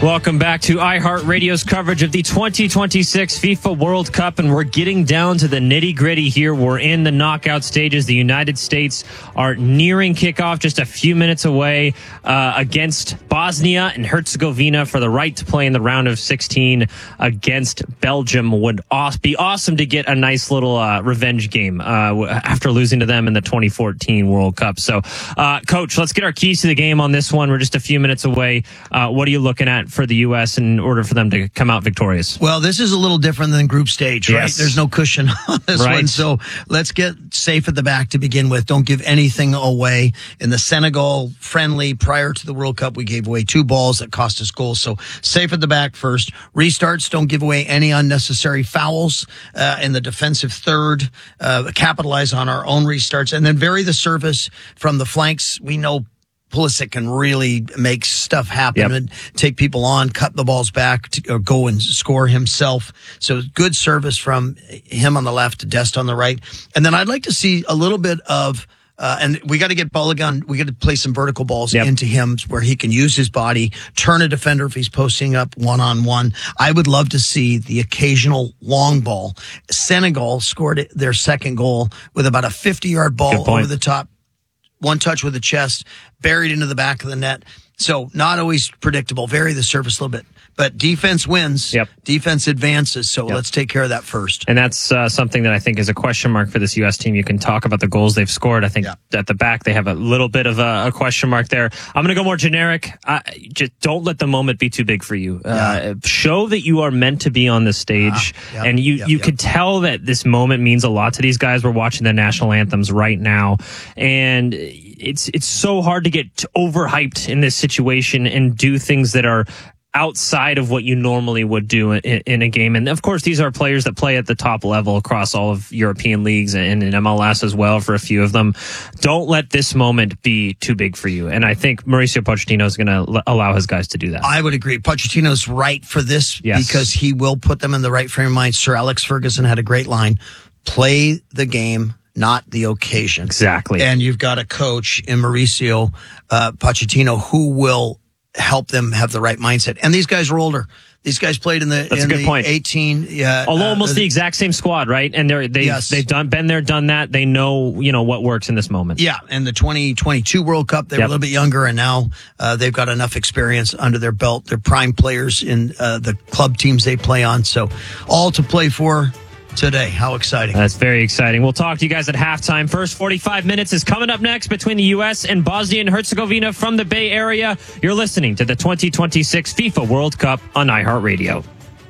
Welcome back to iHeartRadio's coverage of the 2026 FIFA World Cup, and we're getting down to the nitty-gritty here. We're in the knockout stages. The United States are nearing kickoff, just a few minutes away, against Bosnia and Herzegovina for the right to play in the round of 16 against Belgium. Would be awesome to get a nice little revenge game after losing to them in the 2014 World Cup. So, Coach, let's get our keys to the game on this one. We're just a few minutes away. What are you looking at for the U.S. in order for them to come out victorious? Well, this is a little different than group stage, right? Yes. There's no cushion on this one. So let's get safe at the back to begin with. Don't give anything away. In the Senegal friendly prior to the World Cup, we gave away 2 balls that cost us goals. So safe at the back first. Restarts, don't give away any unnecessary fouls in the defensive third. Capitalize on our own restarts. And then vary the service from the flanks. We know Pulisic can really make stuff happen and take people on, cut the balls back or go and score himself. So good service from him on the left, Dest on the right. And then I'd like to see a little bit of, and we got to get Balogun, we got to play some vertical balls into him where he can use his body, turn a defender if he's posting up one-on-one. I would love to see the occasional long ball. Senegal scored their second goal with about a 50-yard ball over the top. One touch with the chest, buried into the back of the net. So not always predictable. Vary the surface a little bit. But defense wins. Defense advances. So let's take care of that first. And that's something that I think is a question mark for this U.S. team. You can talk about the goals they've scored. I think at the back they have a little bit of a question mark there. I'm going to go more generic. Just don't let the moment be too big for you. Show that you are meant to be on the stage. And you could tell that this moment means a lot to these guys. We're watching the national anthems right now. And it's so hard to get overhyped in this situation and do things that are outside of what you normally would do in a game. And of course, these are players that play at the top level across all of European leagues and in MLS as well for a few of them. Don't let this moment be too big for you. And I think Mauricio Pochettino is going to allow his guys to do that. I would agree. Pochettino's right for this because he will put them in the right frame of mind. Sir Alex Ferguson had a great line. Play the game, not the occasion. Exactly. And you've got a coach in Mauricio Pochettino who will help them have the right mindset. And these guys are older. These guys played in the, That's a good point. 18. Almost the exact same squad, right? And they've been there, done that. They know, what works in this moment. Yeah. And the 2022 World Cup, they were a little bit younger, and now they've got enough experience under their belt. They're prime players in the club teams they play on. So all to play for today. How exciting. That's very exciting. We'll talk to you guys at halftime. First 45 minutes is coming up next between the U.S. and Bosnia and Herzegovina from the Bay Area. You're listening to the 2026 FIFA World Cup on iHeartRadio.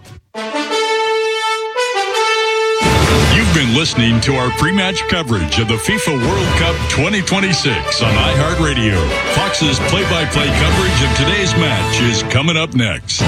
You've been listening to our pre-match coverage of the FIFA World Cup 2026 on iHeartRadio. Fox's play-by-play coverage of today's match is coming up next.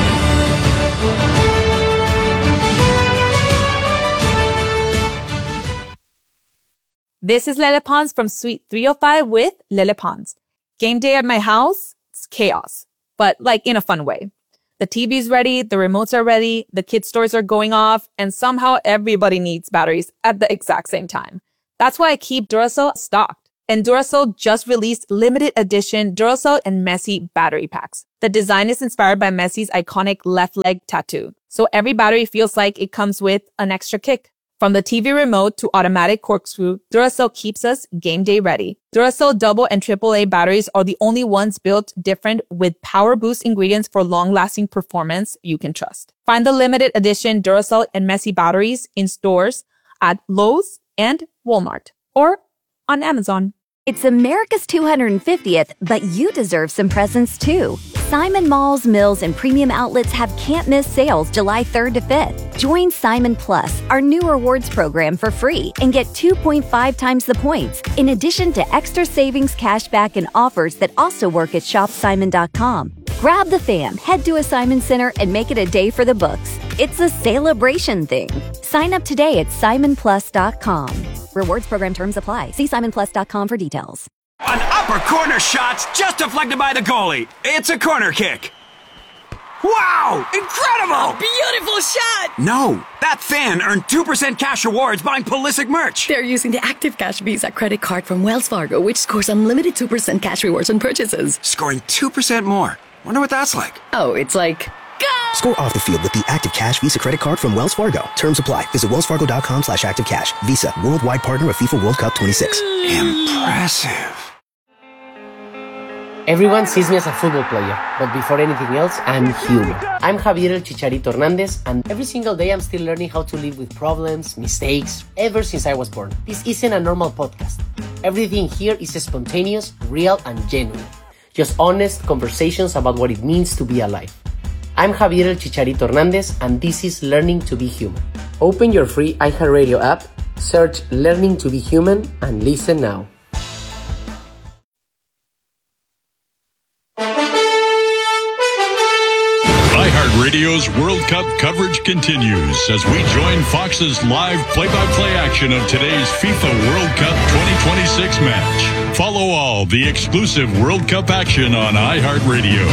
This is Lele Pons from Suite 305 with Lele Pons. Game day at my house, it's chaos, but in a fun way. The TV's ready, the remotes are ready, the kids' toys are going off, and somehow everybody needs batteries at the exact same time. That's why I keep Duracell stocked. And Duracell just released limited edition Duracell and Messi battery packs. The design is inspired by Messi's iconic left leg tattoo, so every battery feels like it comes with an extra kick. From the TV remote to automatic corkscrew, Duracell keeps us game day ready. Duracell double and AAA batteries are the only ones built different with power boost ingredients for long-lasting performance you can trust. Find the limited edition Duracell and Messi batteries in stores at Lowe's and Walmart or on Amazon. It's America's 250th, but you deserve some presents too. Simon Malls, Mills, and Premium Outlets have can't-miss sales July 3rd to 5th. Join Simon Plus, our new rewards program, for free and get 2.5 times the points, in addition to extra savings, cashback, and offers that also work at shopsimon.com. Grab the fam, head to a Simon Center, and make it a day for the books. It's a celebration thing. Sign up today at simonplus.com. Rewards program terms apply. See simonplus.com for details. An upper corner shot's just deflected by the goalie. It's a corner kick. Wow! Incredible! Beautiful shot! No, that fan earned 2% cash rewards buying Pulisic merch. They're using the Active Cash Visa credit card from Wells Fargo, which scores unlimited 2% cash rewards on purchases. Scoring 2% more. Wonder what that's like. Oh, it's like... Score off the field with the Active Cash Visa credit card from Wells Fargo. Terms apply. Visit wellsfargo.com/activecash. Visa, worldwide partner of FIFA World Cup 26. Impressive. Everyone sees me as a football player, but before anything else, I'm human. I'm Javier El Chicharito Hernandez, and every single day I'm still learning how to live with problems, mistakes, ever since I was born. This isn't a normal podcast. Everything here is spontaneous, real, and genuine. Just honest conversations about what it means to be alive. I'm Javier El Chicharito Hernandez, and this is Learning to be Human. Open your free iHeartRadio app, search Learning to be Human, and listen now. iHeartRadio's World Cup coverage continues as we join Fox's live play-by-play action of today's FIFA World Cup 2026 match. Follow all the exclusive World Cup action on iHeartRadio.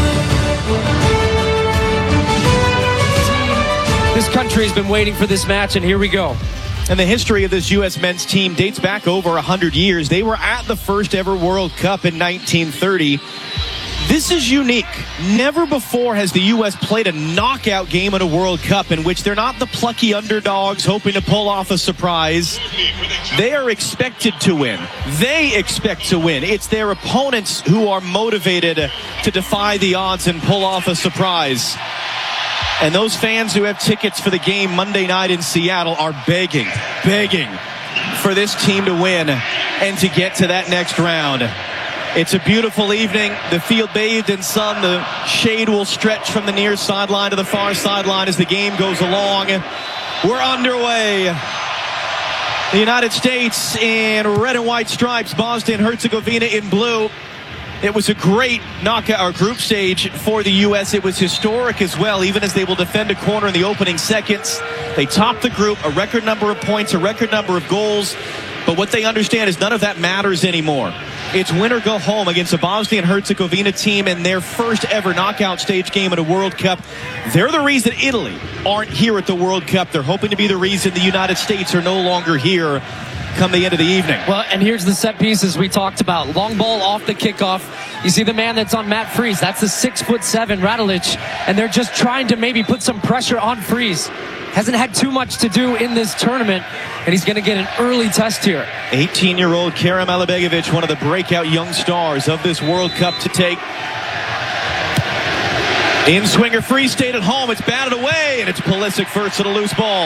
This country has been waiting for this match, and here we go. And the history of this U.S. men's team dates back over 100 years. They were at the first ever World Cup in 1930. This is unique. Never before has the U.S. played a knockout game at a World Cup in which they're not the plucky underdogs hoping to pull off a surprise. They are expected to win. They expect to win. It's their opponents who are motivated to defy the odds and pull off a surprise. And those fans who have tickets for the game Monday night in Seattle are begging for this team to win and to get to that next round. It's a beautiful evening. The field bathed in sun. The shade will stretch from the near sideline to the far sideline as the game goes along. We're underway. The United States in red and white stripes, Bosnia and Herzegovina in blue. It was a great knockout or group stage for the U.S. It was historic as well, even as they will defend a corner in the opening seconds. They topped the group, a record number of points, a record number of goals. But what they understand is none of that matters anymore. It's win or go home against a Bosnia and Herzegovina team in their first ever knockout stage game at a World Cup. They're the reason Italy aren't here at the World Cup. They're hoping to be the reason the United States are no longer here come the end of the evening. Well, and here's the set pieces we talked about. Long ball off the kickoff. You see the man that's on Matt Freese. That's the 6'7" Radulich. And they're just trying to maybe put some pressure on Freese. Hasn't had too much to do in this tournament, and he's going to get an early test here. 18-year-old Kerim Alibegovic, one of the breakout young stars of this World Cup to take. In-swinger Freese stayed at home. It's batted away, and it's Pulisic first at a loose ball.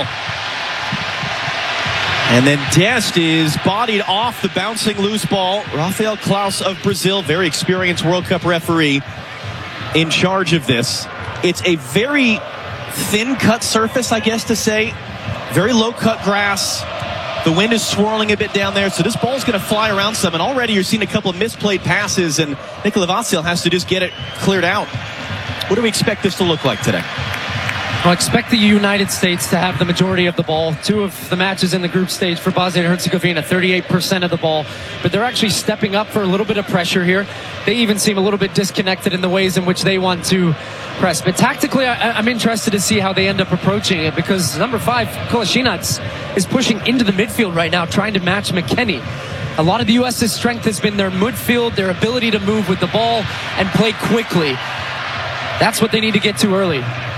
And then Dest is bodied off the bouncing loose ball. Rafael Klaus of Brazil, very experienced World Cup referee, in charge of this. It's a very thin cut surface, I guess to say. Very low cut grass. The wind is swirling a bit down there, so this ball's going to fly around some. And already you're seeing a couple of misplayed passes, and Nikola Vasil has to just get it cleared out. What do we expect this to look like today? Well, expect the United States to have the majority of the ball. 2 of the matches in the group stage for Bosnia and Herzegovina, 38% of the ball. But they're actually stepping up for a little bit of pressure here. They even seem a little bit disconnected in the ways in which they want to press. But tactically, I'm interested to see how they end up approaching it, because number 5, Kolasinac, is pushing into the midfield right now, trying to match McKennie. A lot of the U.S.'s strength has been their midfield, their ability to move with the ball and play quickly. That's what they need to get to early.